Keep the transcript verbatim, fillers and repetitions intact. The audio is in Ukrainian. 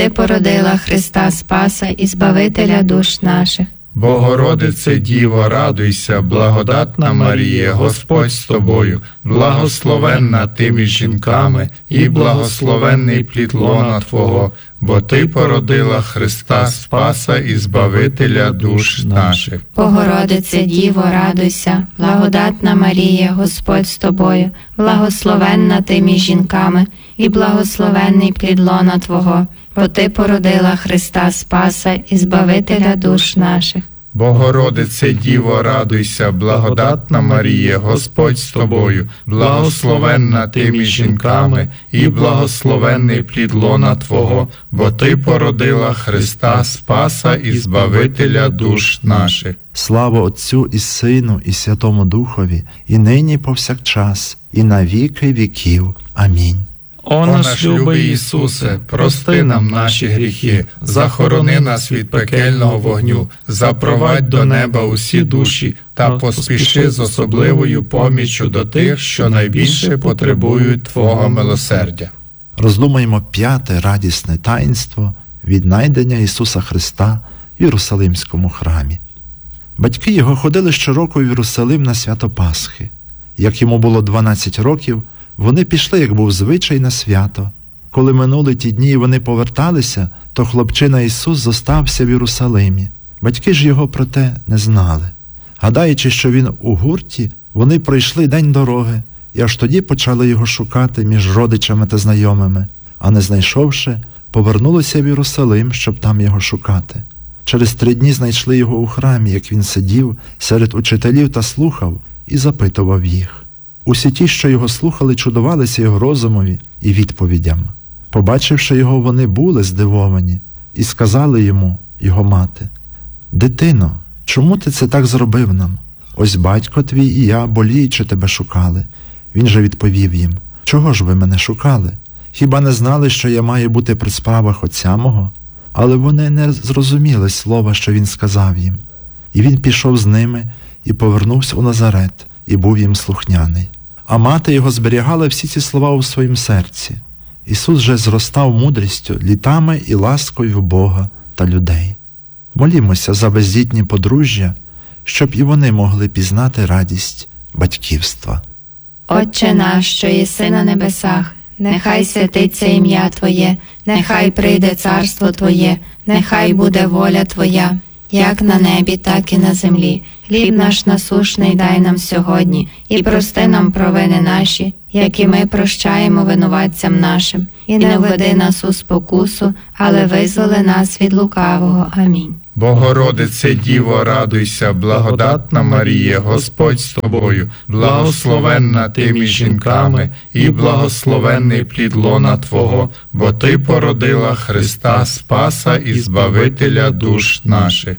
Ти породила Христа Спаса і Збавителя душ наших. Богородице Діво, радуйся, благодатна Марія, Господь з тобою, благословенна ти між жінками, і благословенний плід лона Твого, бо Ти породила Христа Спаса і Збавителя душ наших. Богородице Діво, радуйся, благодатна Марія, Господь з тобою, благословенна ти між жінками, і благословенний плід лона Твого, бо Ти породила Христа Спаса і Збавителя душ наших. Богородице Діво, радуйся, благодатна Марія, Господь з тобою, благословенна ти між жінками, і благословенний плід лона Твого, бо Ти породила Христа Спаса і Збавителя душ наших. Слава Отцю і Сину, і Святому Духові, і нині повсякчас, і на віки віків. Амінь. О наш любий Ісусе, прости нам наші гріхи, захорони нас від пекельного вогню, запровадь до неба усі душі та поспіши з особливою поміччю до тих, що найбільше потребують Твого милосердя. Роздумаємо п'яте радісне таїнство віднайдення Ісуса Христа в Єрусалимському храмі. Батьки його ходили щороку в Єрусалим на свято Пасхи. Як йому було дванадцять років, вони пішли, як був звичай, на свято. Коли минули ті дні і вони поверталися, то хлопчина Ісус зостався в Єрусалимі. Батьки ж його про те не знали. Гадаючи, що він у гурті, вони пройшли день дороги, і аж тоді почали його шукати між родичами та знайомими, а не знайшовши, повернулися в Єрусалим, щоб там його шукати. Через три дні знайшли його у храмі, як він сидів серед учителів та слухав, і запитував їх. Усі ті, що його слухали, чудувалися його розумові і відповідям. Побачивши його, вони були здивовані і сказали йому, його мати: «Дитино, чому ти це так зробив нам? Ось батько твій і я, боліючи, тебе шукали». Він же відповів їм: «Чого ж ви мене шукали? Хіба не знали, що я маю бути при справах Отця мого?» Але вони не зрозуміли слова, що він сказав їм. І він пішов з ними і повернувся у Назарет, і був їм слухняний. А мати його зберігала всі ці слова у своїм серці. Ісус же зростав мудрістю, літами і ласкою в Бога та людей. Молімося за бездітні подружжя, щоб і вони могли пізнати радість батьківства. Отче наш, що єси на небесах, нехай святиться ім'я Твоє, нехай прийде царство Твоє, нехай буде воля Твоя, як на небі, так і на землі. Хліб наш насущний дай нам сьогодні, і прости нам провини наші, як і ми прощаємо винуватцям нашим. І не введи нас у спокусу, але визволи нас від лукавого. Амінь. Богородице Діво, радуйся, благодатна Марія, Господь з тобою, благословенна ти між жінками, і благословенний плід лона Твого, бо Ти породила Христа Спаса і Збавителя душ наших.